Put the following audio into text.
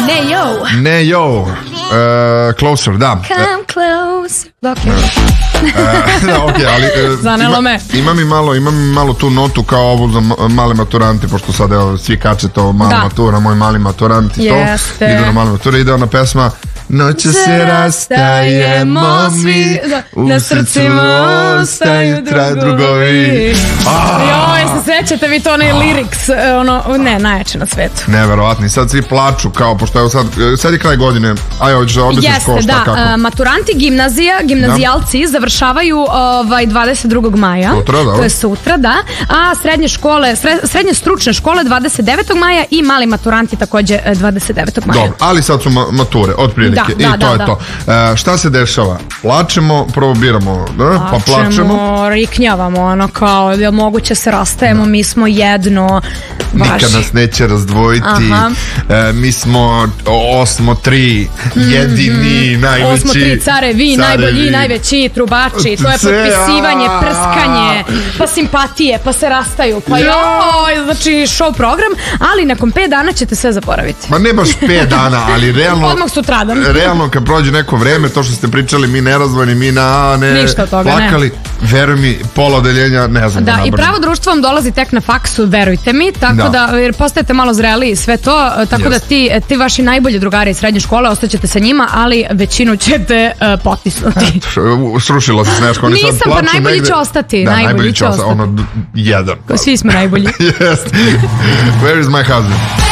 Ne yo. Closer, da. Come close. Ok, ali zanelo me. Imam i malo tu notu kao ovu za male maturanti, pošto sad evo svi kače to mala matura, moj mali maturanti to idu na male mature, ide ona pesma Noće se rastajemo svi, u srcima ostaju drugovi. Joj, se sećate vi to onaj lyrics, ne, najjače na svetu. Neverovatno, i sad svi plaču, kao, pošto evo sad je kraj godine, aj ovdje se škola, šta kako? Jeste, da, maturanti gimnazijalci završavaju 22. maja, to je sutra, da, a srednje stručne škole 29. maja i mali maturanti takođe 29. maja. Dobro, ali sad su mature, otprilike. I to je to. Šta se dešava? Plačemo, prvo biramo, pa plačemo. Riknjavamo, ono kao, je moguće se rastajemo, mi smo jedno. Nikad nas neće razdvojiti. Mi smo 8-3, jedini, najveći. 8-3 carevi, najbolji, najveći, trubači. To je potpisivanje, prskanje, pa simpatije, pa se rastaju, pa joj, znači show program, ali nakon 5 dana ćete sve zaboraviti. Ma ne baš 5 dana, ali realno odmah sutradan. Realno kad prođe neko vreme, to što ste pričali, mi nerazvojni, mi ništa od toga, plakali, veruj mi, pola odeljenja ne znam da nabrani. I pravo društvo vam dolazi tek na faksu, verujte mi, tako da, jer postajete malo zreliji sve to, tako da ti vaši najbolji drugari iz srednje škole ostaćete sa njima, ali većinu ćete potisnuti. Srušilo se Sneško. Nisam, pa najbolji će ostati. Da, najbolji će ostati, ono, jedan. Svi smo najbolji. Yes. Where is my husband?